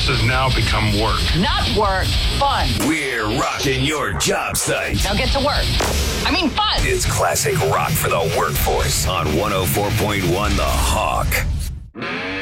This has now become work. Not work, fun. We're rocking your job site. Now get to work. I mean fun. It's classic rock for the workforce on 104.1 The Hawk.